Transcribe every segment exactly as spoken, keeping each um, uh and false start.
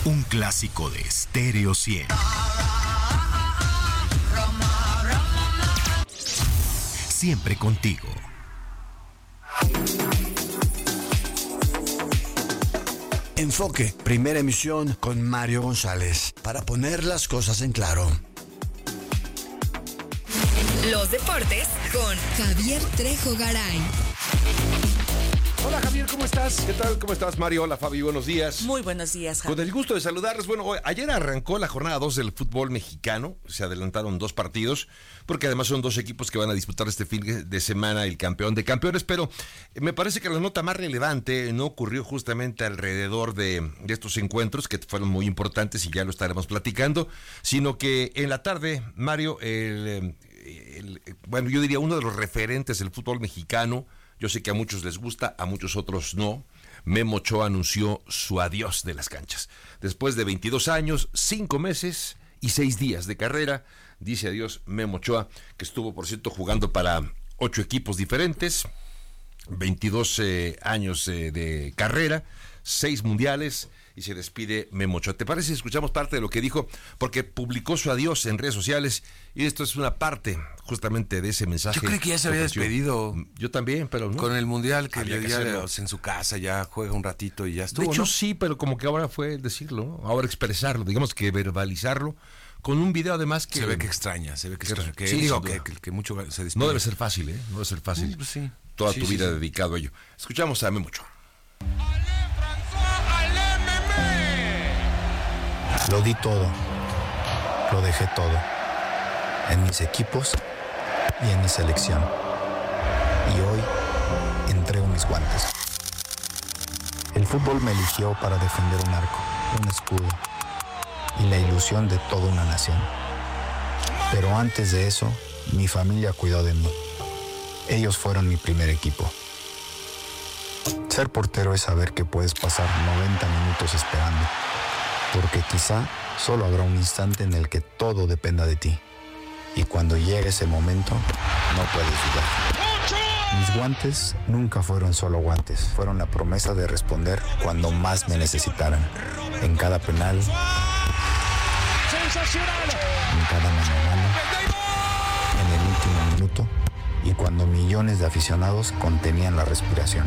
Un clásico de Stereo cien. Siempre contigo. Enfoque, primera emisión con Mario González, para poner las cosas en claro. Los deportes con Javier Trejo Garay. Hola Javier, ¿cómo estás? ¿Qué tal? ¿Cómo estás, Mario? Hola Fabi, buenos días. Muy buenos días, Javier. Con el gusto de saludarles. Bueno, ayer arrancó la jornada dos del fútbol mexicano. Se adelantaron dos partidos, porque además son dos equipos que van a disputar este fin de semana el campeón de campeones, pero me parece que la nota más relevante no ocurrió justamente alrededor de, de estos encuentros, que fueron muy importantes y ya lo estaremos platicando, sino que en la tarde, Mario, el, el, bueno, yo diría uno de los referentes del fútbol mexicano, yo sé que a muchos les gusta, a muchos otros no, Memo Ochoa anunció su adiós de las canchas. Después de veintidós años, cinco meses y seis días de carrera, dice adiós Memo Ochoa, que estuvo, por cierto, jugando para ocho equipos diferentes, veintidós eh, años eh, de carrera, seis mundiales, y se despide Memo Ochoa. ¿Te parece si escuchamos parte de lo que dijo? Porque publicó su adiós en redes sociales, y esto es una parte justamente de ese mensaje. Yo creo que ya se había despedido. Yo también, pero no. Con el mundial, que Había le que dio hacerlo. en su casa, ya juega un ratito y ya estuvo, De hecho, ¿no? sí, pero como que ahora fue decirlo, ¿no? Ahora expresarlo, digamos que verbalizarlo, con un video además que... Se ve que extraña, se ve que que- extraña. Que, sí, digo, sin que, duda. que, que mucho se despide. No debe ser fácil, ¿eh? No debe ser fácil. Sí, pues sí. Toda Sí, tu sí, vida sí. dedicado a ello. Escuchamos a Memo Ochoa. Lo di todo, lo dejé todo, en mis equipos y en mi selección. Y hoy entrego mis guantes. El fútbol me eligió para defender un arco, un escudo y la ilusión de toda una nación. Pero antes de eso, mi familia cuidó de mí. Ellos fueron mi primer equipo. Ser portero es saber que puedes pasar noventa minutos esperando, porque quizá solo habrá un instante en el que todo dependa de ti. Y cuando llegue ese momento, no puedes dudar. Mis guantes nunca fueron solo guantes, fueron la promesa de responder cuando más me necesitaran. En cada penal, en cada mano a mano, en el último minuto y cuando millones de aficionados contenían la respiración.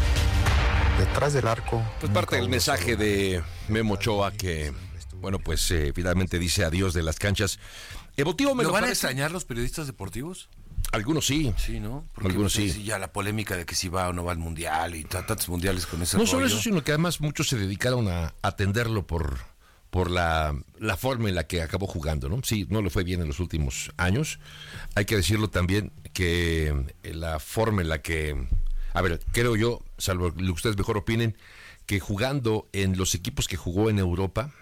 Detrás del arco... Pues parte del mensaje de Memo Ochoa que, bueno, pues eh, finalmente dice adiós de las canchas. Emotivo me ¿Lo lo van a parece. extrañar los periodistas deportivos? Algunos sí. Sí, ¿no? Porque Algunos pues, sí. Ya la polémica de que si va o no va al mundial y t- tantos mundiales con ese No solo rollo. eso, sino que además muchos se dedicaron a atenderlo por, por la, la forma en la que acabó jugando, ¿no? Sí, no le fue bien en los últimos años. Hay que decirlo también que eh, la forma en la que... A ver, creo yo, salvo lo que ustedes mejor opinen, que jugando en los equipos que jugó en Europa,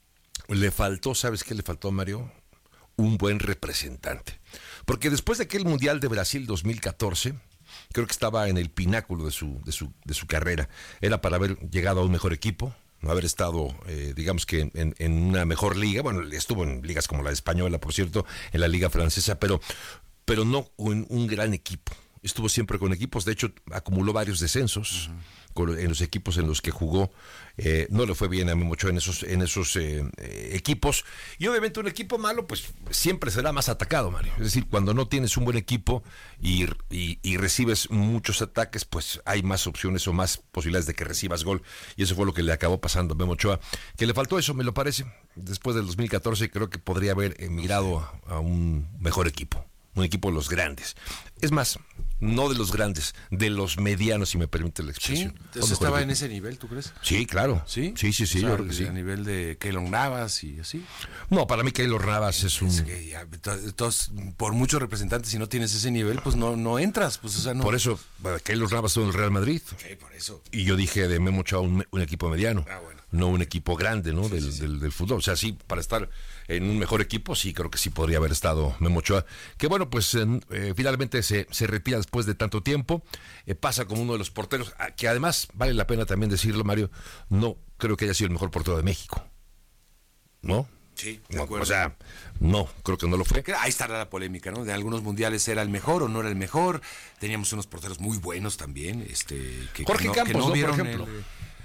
le faltó, ¿sabes qué le faltó, Mario? Un buen representante. Porque después de aquel Mundial de Brasil dos mil catorce, creo que estaba en el pináculo de su, de su, de su carrera. Era para haber llegado a un mejor equipo, no haber estado, eh, digamos que en, en una mejor liga. Bueno, estuvo en ligas como la española, por cierto, en la liga francesa, pero, pero no en un gran equipo. Estuvo siempre con equipos, de hecho acumuló varios descensos uh-huh. con, en los equipos en los que jugó. Eh, no le fue bien a Memo Ochoa en esos, en esos eh, eh, equipos. Y obviamente un equipo malo, pues siempre será más atacado, Mario. Es decir, cuando no tienes un buen equipo y, y, y recibes muchos ataques, pues hay más opciones o más posibilidades de que recibas gol. Y eso fue lo que le acabó pasando a Memo Ochoa. Que le faltó eso, me lo parece. Después del dos mil catorce creo que podría haber emigrado a, a un mejor equipo. Un equipo de los grandes. Es más, no de los grandes, de los medianos, si me permite la expresión. Sí, entonces estaba equipo. En ese nivel, ¿tú crees? Sí, claro. Sí, sí, sí, sí, o sea, yo creo que sí. A nivel de Keylor Navas y así. No, para mí Keylor Navas es un... Es que ya, entonces, por muchos representantes, si no tienes ese nivel, pues no, no entras. Pues, o sea, no... Por eso, Keylor Navas estuvo en el Real Madrid. Sí, por eso. Y yo dije de Memo Ochoa un, un equipo mediano. Ah, bueno. No un equipo grande, ¿no? Sí, del, sí, sí. Del, del fútbol. O sea, sí, para estar en un mejor equipo, sí, creo que sí podría haber estado Memo Ochoa. Que bueno, pues eh, finalmente se, se retira después de tanto tiempo. Eh, pasa como uno de los porteros, que además, vale la pena también decirlo, Mario, no creo que haya sido el mejor portero de México. ¿No? Sí, de No, acuerdo. o sea, no, creo que no lo fue. Ahí estará la polémica, ¿no? De algunos mundiales era el mejor o no era el mejor. Teníamos unos porteros muy buenos también. este que, Jorge que no, Campos, que no ¿no? vieron Por ejemplo. el,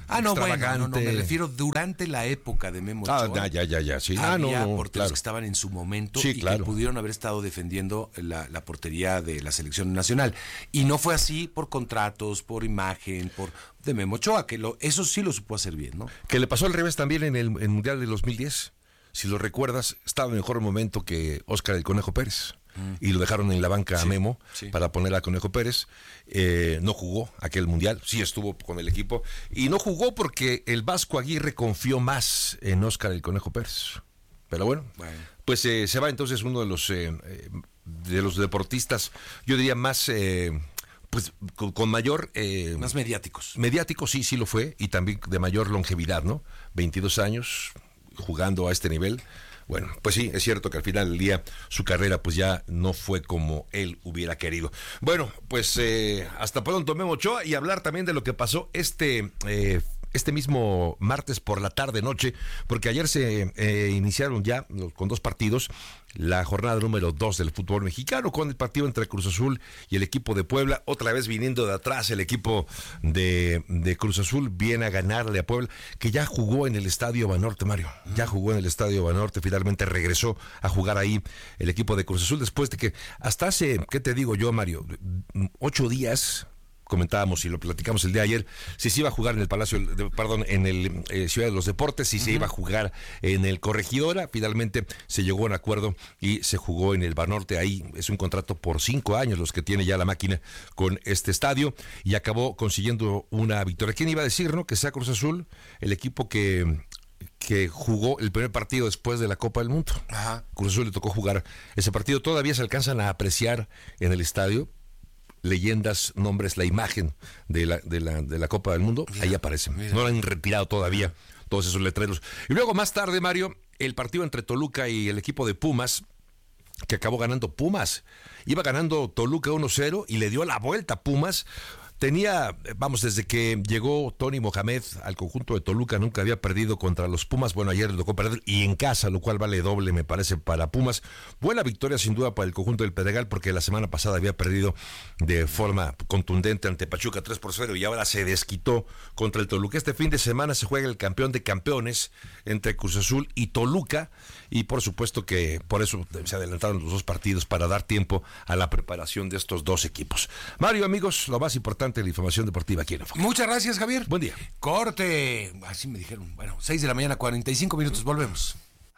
Ah, no, bueno, extravagante. no, no, me refiero durante la época de Memo Ah, Ochoa. ya, ya, ya, sí. Había Ah, no, no, porteros claro. que estaban en su momento Sí, y claro. que pudieron haber estado defendiendo la, la portería de la selección nacional. Y no fue así por contratos, por imagen, por de Memo Ochoa, que lo, eso sí lo supo hacer bien, ¿no? Que le pasó al revés también en el, en el Mundial de dos mil diez. Si lo recuerdas, estaba en mejor momento que Óscar el Conejo Pérez. Y lo dejaron en la banca a Sí, Memo sí. para poner a Conejo Pérez. Eh, no jugó aquel mundial, sí estuvo con el equipo. Y no jugó porque el Vasco Aguirre confió más en Óscar el Conejo Pérez. Pero bueno, Bueno. pues eh, se va entonces uno de los eh, eh, de los deportistas, yo diría más, eh, pues con, con mayor... Eh, Más mediáticos. mediático, sí, sí lo fue, y también de mayor longevidad, ¿no? veintidós años jugando a este nivel. Bueno, pues sí, es cierto que al final del día su carrera pues ya no fue como él hubiera querido. Bueno, pues eh, hasta pronto, Memo Ochoa, y hablar también de lo que pasó este eh, este mismo martes por la tarde noche, porque ayer se eh, iniciaron ya con dos partidos la jornada número dos del fútbol mexicano, con el partido entre Cruz Azul y el equipo de Puebla. Otra vez viniendo de atrás el equipo de, de Cruz Azul viene a ganarle a Puebla, que ya jugó en el Estadio Banorte, Mario. Ya jugó en el Estadio Banorte, finalmente regresó a jugar ahí el equipo de Cruz Azul, después de que hasta hace, ¿qué te digo yo, Mario? Ocho días... comentábamos y lo platicamos el día de ayer, si se iba a jugar en el Palacio, de, perdón, en el eh, Ciudad de los Deportes, si uh-huh. se iba a jugar en el Corregidora. Finalmente se llegó a un acuerdo y se jugó en el Banorte. Ahí es un contrato por cinco años los que tiene ya la máquina con este estadio, y acabó consiguiendo una victoria. ¿Quién iba a decir, no? Que sea Cruz Azul el equipo que... que jugó el primer partido después de la Copa del Mundo. Ajá. Cruz Azul le tocó jugar ese partido. Todavía se alcanzan a apreciar en el estadio leyendas, nombres, la imagen de la, de la, de la Copa del Mundo. Mira, ahí aparecen. Mira. No la han retirado todavía todos esos letreros. Y luego más tarde, Mario, el partido entre Toluca y el equipo de Pumas, que acabó ganando Pumas. Iba ganando Toluca uno cero y le dio la vuelta a Pumas. Tenía, vamos, desde que llegó Tony Mohamed al conjunto de Toluca, nunca había perdido contra los Pumas. Bueno, ayer le tocó perder y en casa, lo cual vale doble, me parece, para Pumas. Buena victoria, sin duda, para el conjunto del Pedregal, porque la semana pasada había perdido de forma contundente ante Pachuca tres por cero y ahora se desquitó contra el Toluca. Este fin de semana se juega el campeón de campeones entre Cruz Azul y Toluca, y por supuesto que por eso se adelantaron los dos partidos, para dar tiempo a la preparación de estos dos equipos. Mario, amigos, lo más importante, la información deportiva aquí en Enfoque. Muchas gracias, Javier. Buen día. Corte. Así me dijeron. Bueno, seis de la mañana, cuarenta y cinco minutos. Volvemos.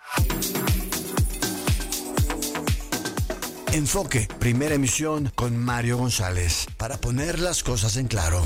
Enfoque, primera emisión con Mario González, para poner las cosas en claro.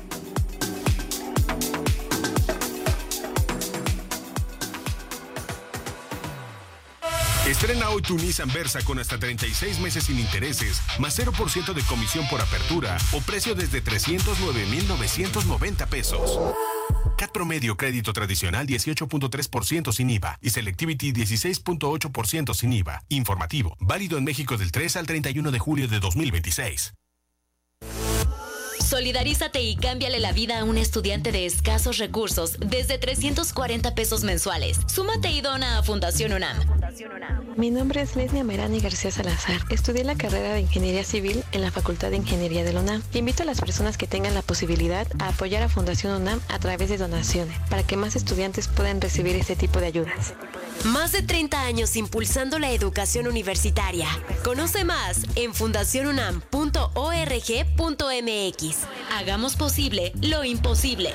Estrena hoy tu Nissan Versa con hasta treinta y seis meses sin intereses, más cero por ciento de comisión por apertura o precio desde trescientos nueve mil novecientos noventa pesos. C A T promedio crédito tradicional dieciocho punto tres por ciento sin I V A y Selectivity dieciséis punto ocho por ciento sin I V A. Informativo, válido en México del tres al treinta y uno de julio de dos mil veintiséis. Solidarízate y cámbiale la vida a un estudiante de escasos recursos desde trescientos cuarenta pesos mensuales. Súmate y dona a Fundación UNAM. Mi nombre es Lesnia Merani García Salazar. Estudié la carrera de Ingeniería Civil en la Facultad de Ingeniería de la UNAM. Invito a las personas que tengan la posibilidad a apoyar a Fundación UNAM a través de donaciones, para que más estudiantes puedan recibir este tipo de ayudas. Más de treinta años impulsando la educación universitaria. Conoce más en fundación unam punto org punto mx. Hagamos posible lo imposible.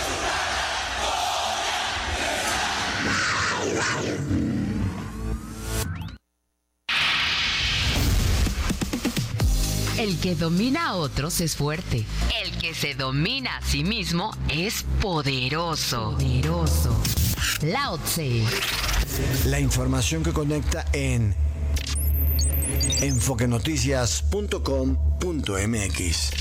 El que domina a otros es fuerte. El que se domina a sí mismo es poderoso. Poderoso. Lao Tse. La información que conecta en enfoque noticias punto com punto mx.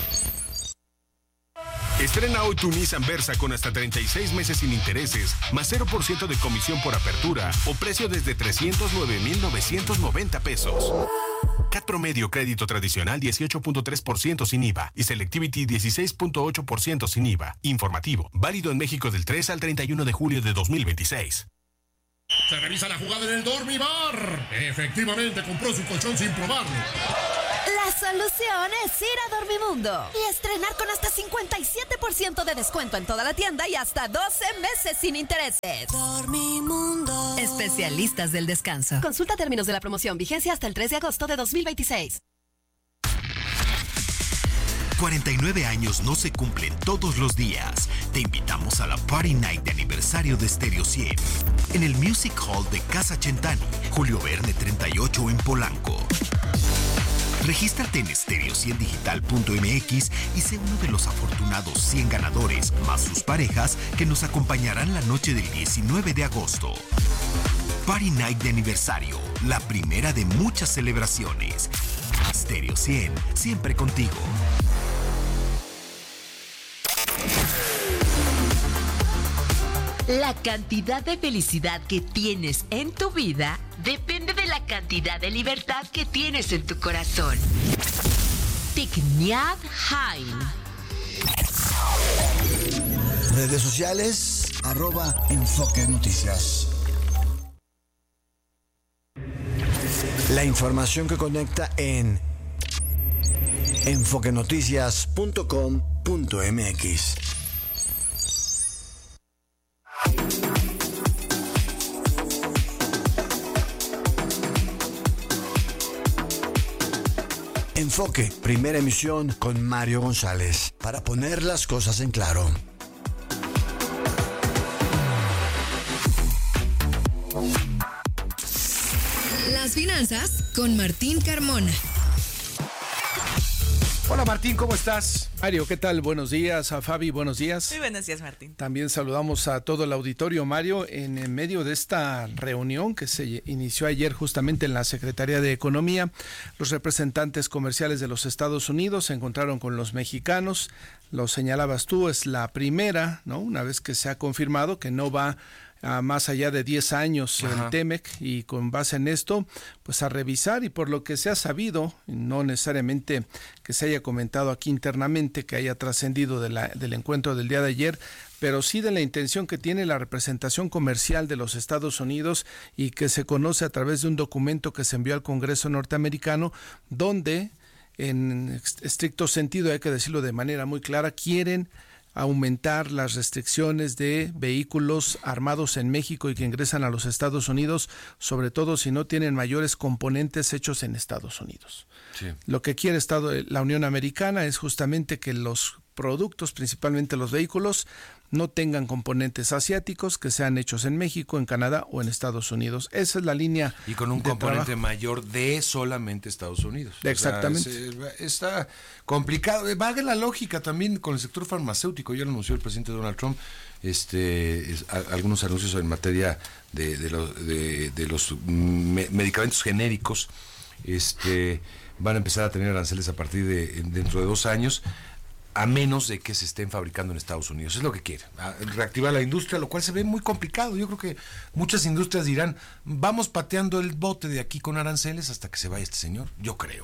Estrena hoy tu Nissan Versa con hasta treinta y seis meses sin intereses, más cero por ciento de comisión por apertura o precio desde trescientos nueve mil novecientos noventa pesos. C A T promedio crédito tradicional dieciocho punto tres por ciento sin I V A y Selectivity dieciséis punto ocho por ciento sin I V A. Informativo, válido en México del tres al treinta y uno de julio de dos mil veintiséis. Se revisa la jugada en el Dormibar. Efectivamente compró su colchón sin probarlo. Las solución es ir a Dormimundo y estrenar con hasta cincuenta y siete por ciento de descuento en toda la tienda y hasta doce meses sin intereses. Dormimundo. Especialistas del descanso. Consulta términos de la promoción. Vigencia hasta el tres de agosto de dos mil veintiséis. cuarenta y nueve años no se cumplen todos los días. Te invitamos a la Party Night de aniversario de Stereo cien en el Music Hall de Casa Centani, Julio Verne treinta y ocho en Polanco. Regístrate en stereo cien digital punto m x y sé uno de los afortunados cien ganadores, más sus parejas, que nos acompañarán la noche del diecinueve de agosto. Party Night de aniversario, la primera de muchas celebraciones. Stereo cien, siempre contigo. La cantidad de felicidad que tienes en tu vida depende de la cantidad de libertad que tienes en tu corazón. Thich Nhat Hanh. Redes sociales, arroba Enfoque Noticias. La información que conecta en enfoque noticias punto com punto m x. Enfoque, primera emisión con Mario González, para poner las cosas en claro. Las finanzas con Martín Carmona. Hola Martín, ¿cómo estás? Mario, ¿qué tal? Buenos días. A Fabi, buenos días. Muy buenos días, Martín. También saludamos a todo el auditorio, Mario, en, en medio de esta reunión que se inició ayer justamente en la Secretaría de Economía. Los representantes comerciales de los Estados Unidos se encontraron con los mexicanos. Lo señalabas tú, es la primera, ¿no? Una vez que se ha confirmado que no va a más allá de diez años Ajá. el TEMEC, y con base en esto, pues a revisar, y por lo que se ha sabido, no necesariamente que se haya comentado aquí internamente, que haya trascendido de la, del encuentro del día de ayer, pero sí de la intención que tiene la representación comercial de los Estados Unidos y que se conoce a través de un documento que se envió al Congreso norteamericano, donde en estricto sentido, hay que decirlo de manera muy clara, quieren aumentar las restricciones de vehículos armados en México y que ingresan a los Estados Unidos, sobre todo si no tienen mayores componentes hechos en Estados Unidos. Sí. Lo que quiere Estado, la Unión Americana es justamente que los productos, principalmente los vehículos, no tengan componentes asiáticos, que sean hechos en México, en Canadá o en Estados Unidos. Esa es la línea. Y con un componente trabajo. mayor de solamente Estados Unidos. Exactamente. O sea, es, está complicado. Valga la lógica también con el sector farmacéutico. Ya lo anunció el presidente Donald Trump. Este, es, a, algunos anuncios en materia de, de, lo, de, de los me, medicamentos genéricos. Este, van a empezar a tener aranceles a partir de dentro de dos años. A menos de que se estén fabricando en Estados Unidos. Es lo que quiere, reactivar la industria, lo cual se ve muy complicado. Yo creo que muchas industrias dirán, vamos pateando el bote de aquí con aranceles hasta que se vaya este señor, yo creo.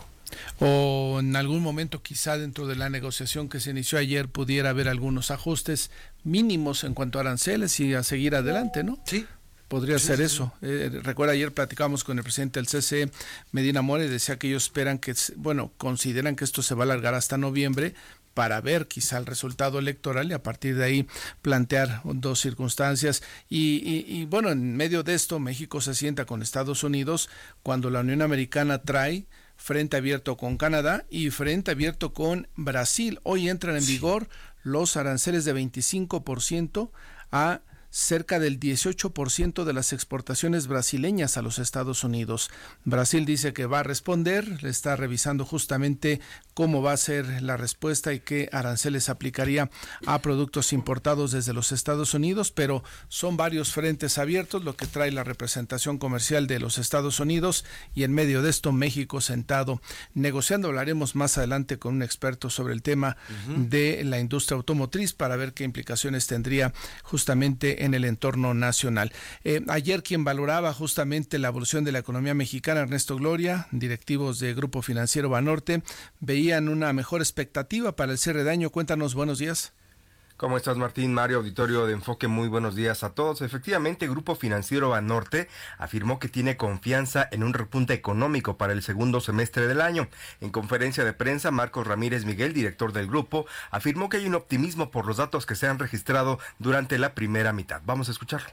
O en algún momento quizá dentro de la negociación que se inició ayer pudiera haber algunos ajustes mínimos en cuanto a aranceles y a seguir adelante, ¿no? Sí. Podría sí, ser sí, eso. Sí. Eh, recuerda, ayer platicamos con el presidente del C C E, Medina Mora, y decía que ellos esperan que, bueno, consideran que esto se va a alargar hasta noviembre, para ver quizá el resultado electoral y a partir de ahí plantear dos circunstancias. Y, y, y bueno, en medio de esto, México se sienta con Estados Unidos cuando la Unión Americana trae frente abierto con Canadá y frente abierto con Brasil. Hoy entran en vigor los aranceles de veinticinco por ciento a cerca del dieciocho por ciento de las exportaciones brasileñas a los Estados Unidos. Brasil dice que va a responder, le está revisando justamente cómo va a ser la respuesta y qué aranceles aplicaría a productos importados desde los Estados Unidos, pero son varios frentes abiertos lo que trae la representación comercial de los Estados Unidos, y en medio de esto México sentado negociando. Hablaremos más adelante con un experto sobre el tema uh-huh. de la industria automotriz para ver qué implicaciones tendría justamente en el entorno nacional. Eh, ayer quien valoraba justamente la evolución de la economía mexicana, Ernesto Gloria, directivos de Grupo Financiero Banorte, veían una mejor expectativa para el cierre de año. Cuéntanos, buenos días. ¿Cómo estás, Martín? Mario, auditorio de Enfoque, muy buenos días a todos. Efectivamente, Grupo Financiero Banorte afirmó que tiene confianza en un repunte económico para el segundo semestre del año. En conferencia de prensa, Marcos Ramírez Miguel, director del grupo, afirmó que hay un optimismo por los datos que se han registrado durante la primera mitad. Vamos a escucharlo.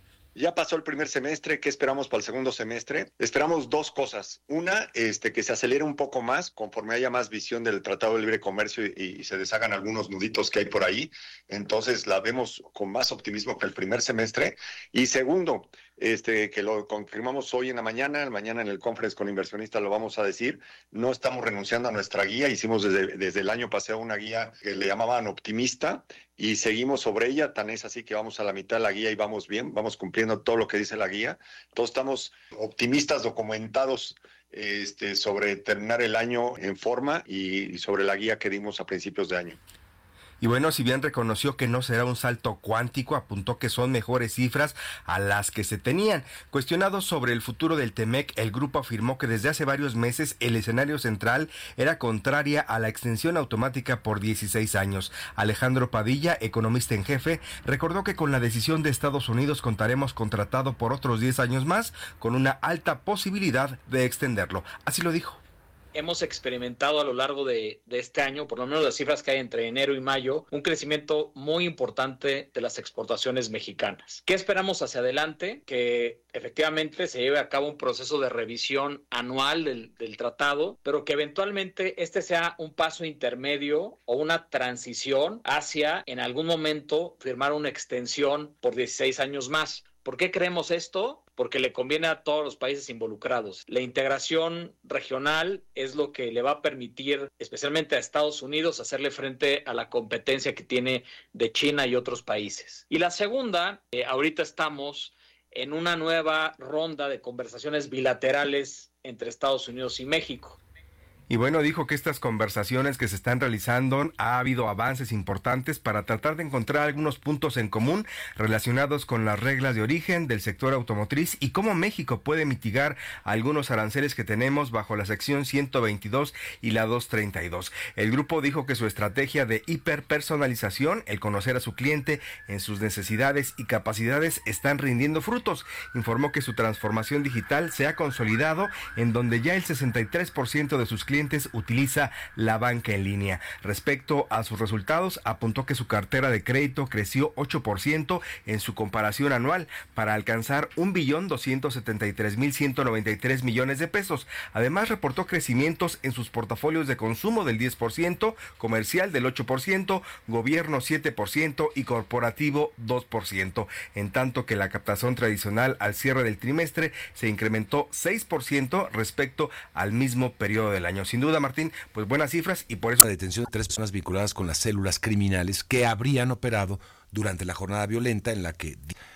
Ya pasó el primer semestre, ¿qué esperamos para el segundo semestre? Esperamos dos cosas. Una, este, que se acelere un poco más conforme haya más visión del Tratado de Libre Comercio y, y se deshagan algunos nuditos que hay por ahí. Entonces la vemos con más optimismo que el primer semestre. Y segundo, este, que lo confirmamos hoy en la mañana, mañana en el conference con inversionistas lo vamos a decir, no estamos renunciando a nuestra guía, hicimos desde, desde el año pasado una guía que le llamaban optimista y seguimos sobre ella, tan es así que vamos a la mitad de la guía y vamos bien, vamos cumpliendo todo lo que dice la guía. Todos estamos optimistas, documentados este, sobre terminar el año en forma y, y sobre la guía que dimos a principios de año. Y bueno, si bien reconoció que no será un salto cuántico, apuntó que son mejores cifras a las que se tenían. Cuestionado sobre el futuro del Temec, el grupo afirmó que desde hace varios meses el escenario central era contraria a la extensión automática por dieciséis años. Alejandro Padilla, economista en jefe, recordó que con la decisión de Estados Unidos contaremos con tratado por otros diez años más, con una alta posibilidad de extenderlo. Así lo dijo. Hemos experimentado a lo largo de, de este año, por lo menos las cifras que hay entre enero y mayo, un crecimiento muy importante de las exportaciones mexicanas. ¿Qué esperamos hacia adelante? Que efectivamente se lleve a cabo un proceso de revisión anual del, del tratado, pero que eventualmente este sea un paso intermedio o una transición hacia, en algún momento, firmar una extensión por dieciséis años más. ¿Por qué creemos esto? Porque le conviene a todos los países involucrados. La integración regional es lo que le va a permitir, especialmente a Estados Unidos, hacerle frente a la competencia que tiene de China y otros países. Y la segunda, eh, ahorita estamos en una nueva ronda de conversaciones bilaterales entre Estados Unidos y México. Y bueno, dijo que estas conversaciones que se están realizando ha habido avances importantes para tratar de encontrar algunos puntos en común relacionados con las reglas de origen del sector automotriz y cómo México puede mitigar algunos aranceles que tenemos bajo la sección ciento veintidós y la doscientos treinta y dos. El grupo dijo que su estrategia de hiperpersonalización, el conocer a su cliente en sus necesidades y capacidades, están rindiendo frutos. Informó que su transformación digital se ha consolidado en donde ya el sesenta y tres por ciento de sus clientes utiliza la banca en línea. Respecto a sus resultados, apuntó que su cartera de crédito creció ocho por ciento en su comparación anual para alcanzar un billón doscientos setenta y tres mil ciento noventa y tres millones de pesos. Además, reportó crecimientos en sus portafolios de consumo del diez por ciento, comercial del ocho por ciento, gobierno siete por ciento y corporativo dos por ciento. En tanto que la captación tradicional al cierre del trimestre se incrementó seis por ciento respecto al mismo periodo del año. Sin duda, Martín, pues buenas cifras y por eso... La detención de tres personas vinculadas con las células criminales que habrían operado durante la jornada violenta en la que